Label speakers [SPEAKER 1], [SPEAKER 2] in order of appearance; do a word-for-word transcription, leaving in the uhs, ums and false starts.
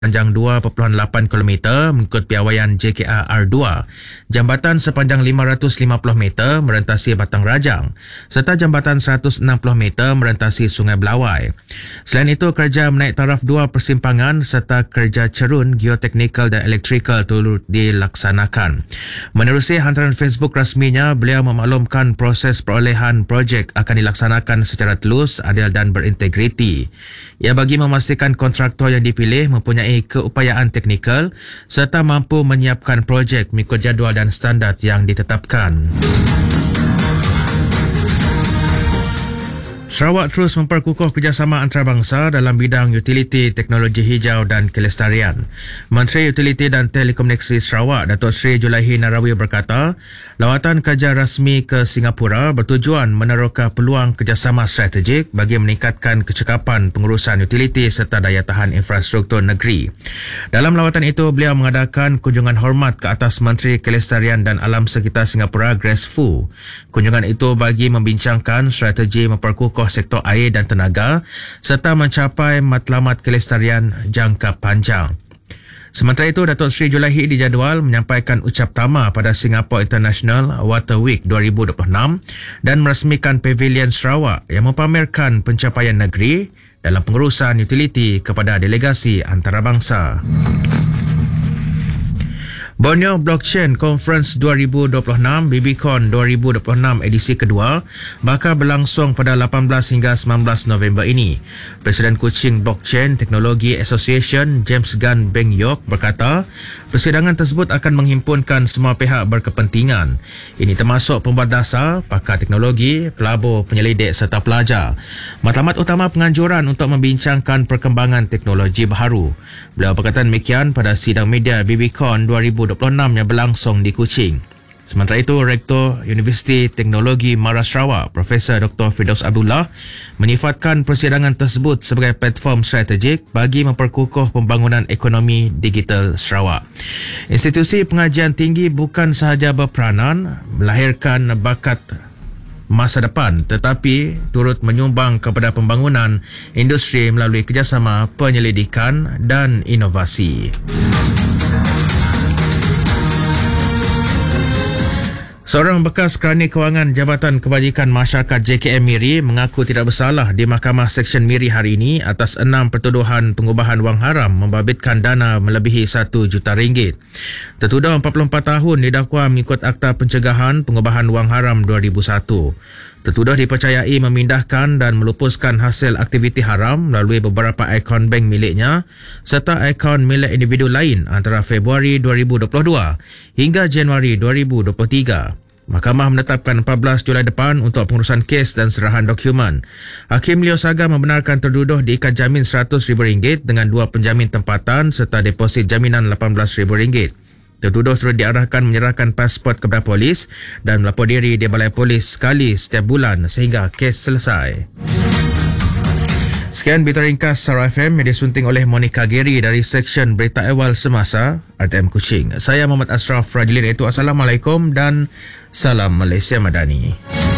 [SPEAKER 1] sepanjang dua perpuluhan lapan kilometer mengikut piawaian J K A R dua, jambatan sepanjang lima ratus lima puluh meter merentasi Batang Rajang, serta jambatan seratus enam puluh meter merentasi Sungai Belawai. Selain itu, kerja menaik taraf dua persimpangan serta kerja cerun, geoteknikal dan elektrikal turut dilaksanakan. Menerusi hantaran Facebook rasminya, beliau memaklumkan proses perolehan projek akan dilaksanakan secara telus, adil dan berintegriti. Ia bagi memastikan kontraktor yang dipilih mempunyai keupayaan teknikal serta mampu menyiapkan projek mengikut jadual dan standard yang ditetapkan. Sarawak terus memperkukuh kerjasama antarabangsa dalam bidang utiliti, teknologi hijau dan kelestarian. Menteri Utiliti dan Telekomunikasi Sarawak, Datuk Seri Julaihi Narawi berkata, lawatan kerja rasmi ke Singapura bertujuan meneroka peluang kerjasama strategik bagi meningkatkan kecekapan pengurusan utiliti serta daya tahan infrastruktur negeri. Dalam lawatan itu, beliau mengadakan kunjungan hormat ke atas Menteri Kelestarian dan Alam Sekitar Singapura, Grace Fu. Kunjungan itu bagi membincangkan strategi memperkukuh sektor air dan tenaga serta mencapai matlamat kelestarian jangka panjang. Sementara itu, Datuk Seri Julaihi dijadual menyampaikan ucap tama pada Singapore International Water Week dua ribu dua puluh enam dan meresmikan Pavilion Sarawak yang mempamerkan pencapaian negeri dalam pengurusan utiliti kepada delegasi antarabangsa. Borneo Blockchain Conference dua ribu dua puluh enam BBCon dua ribu dua puluh enam edisi kedua bakal berlangsung pada lapan belas hingga sembilan belas November ini. Presiden Kuching Blockchain Technology Association James Gunn Beng Yok berkata, persidangan tersebut akan menghimpunkan semua pihak berkepentingan. Ini termasuk pembuat dasar, pakar teknologi, pelabur, penyelidik serta pelajar. Matlamat utama penganjuran untuk membincangkan perkembangan teknologi baharu. Beliau berkata demikian pada sidang media BBCon dua ribu dua puluh enam yang berlangsung di Kuching. Sementara itu, Rektor Universiti Teknologi Mara Sarawak, Profesor Doktor Firdaus Abdullah, menyifatkan persidangan tersebut sebagai platform strategik bagi memperkukuh pembangunan ekonomi digital Sarawak. Institusi pengajian tinggi bukan sahaja berperanan melahirkan bakat masa depan tetapi turut menyumbang kepada pembangunan industri melalui kerjasama penyelidikan dan inovasi. Seorang bekas kerani kewangan Jabatan Kebajikan Masyarakat J K M Miri mengaku tidak bersalah di Mahkamah Seksyen Miri hari ini atas enam pertuduhan pengubahan wang haram membabitkan dana melebihi satu juta ringgit. Tertuduh empat puluh empat tahun didakwa mengikut Akta Pencegahan Pengubahan Wang Haram dua ribu satu. Tertuduh dipercayai memindahkan dan melupuskan hasil aktiviti haram melalui beberapa akaun bank miliknya serta akaun milik individu lain antara Februari dua ribu dua puluh dua hingga Januari dua ribu dua puluh tiga. Mahkamah menetapkan empat belas Julai depan untuk pengurusan kes dan serahan dokumen. Hakim Leo Saga membenarkan tertuduh diikat jamin seratus ribu ringgit dengan dua penjamin tempatan serta deposit jaminan lapan belas ribu ringgit. Tertuduh terus diarahkan menyerahkan pasport kepada polis dan melapor diri di Balai Polis sekali setiap bulan sehingga kes selesai. Sekian berita ringkas Sarawak F M yang disunting oleh Monica Geri dari Seksyen Berita Awal Semasa R T M Kuching. Saya Muhammad Ashraf Rajilin itu. Assalamualaikum dan salam Malaysia Madani.